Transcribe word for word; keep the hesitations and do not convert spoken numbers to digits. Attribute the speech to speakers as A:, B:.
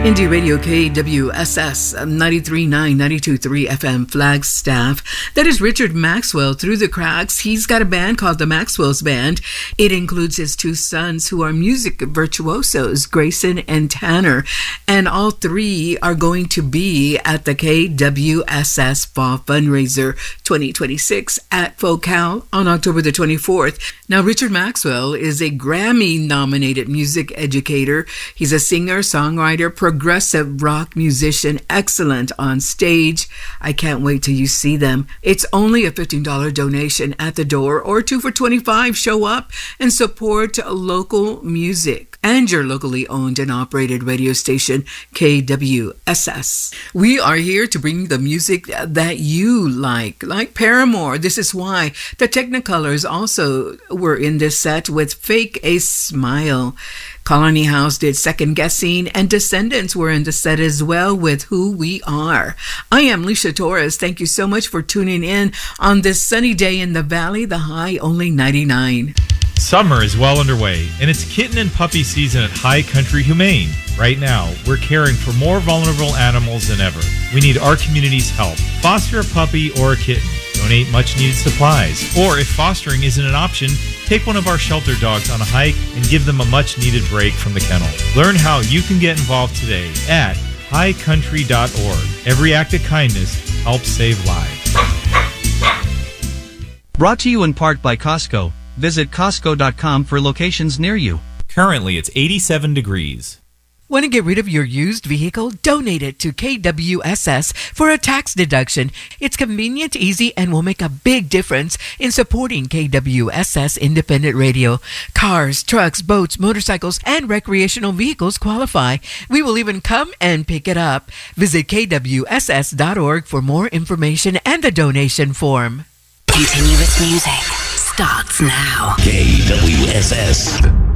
A: Indie Radio K W S S ninety-three point nine, ninety-two point three F M Flagstaff. That is Richard Maxwell through the cracks. He's got a band called the Maxwell's Band. It includes his two sons who are music virtuosos, Grayson and Tanner. And all three are going to be at the K W S S Fall Fundraiser twenty twenty-six at FoCal on October the twenty-fourth. Now, Richard Maxwell is a Grammy-nominated music educator. He's a singer, songwriter, progressive rock musician, excellent on stage. I can't wait till you see them. It's only a fifteen dollars donation at the door or two for twenty-five dollars. Show up and support local music and your locally owned and operated radio station, K W S S. We are here to bring the music that you like, like Paramore. This is why the Technicolors also were in this set with Fake a Smile. Colony House did Second Guessing, and Descendants were in the set as well with Who We Are. I am Leisha Torres. Thank you so much for tuning in on this sunny day in the valley, the high only ninety-nine.
B: Summer is well underway, and it's kitten and puppy season at High Country Humane. Right now, we're caring for more vulnerable animals than ever. We need our community's help. Foster a puppy or a kitten. Donate much-needed supplies. Or if fostering isn't an option, take one of our shelter dogs on a hike and give them a much-needed break from the kennel. Learn how you can get involved today at high country dot org. Every act of kindness helps save lives.
C: Brought to you in part by Costco. Visit Costco dot com for locations near you.
D: Currently, it's eighty-seven degrees.
A: Want to get rid of your used vehicle? Donate it to K W S S for a tax deduction. It's convenient, easy, and will make a big difference in supporting K W S S Independent Radio. Cars, trucks, boats, motorcycles, and recreational vehicles qualify. We will even come and pick it up. Visit K W S S dot org for more information and the donation form.
E: Continuous music starts now.
F: K W S S.